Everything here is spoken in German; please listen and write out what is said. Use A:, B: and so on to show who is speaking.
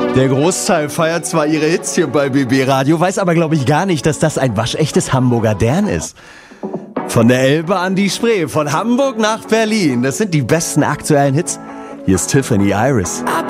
A: Der Großteil feiert zwar ihre Hits hier bei BB Radio, weiß aber, glaube ich, gar nicht, dass das ein waschechtes Hamburger Dern ist. Von der Elbe an die Spree, von Hamburg nach Berlin. Das sind die besten aktuellen Hits. Hier ist Tiffany Iris.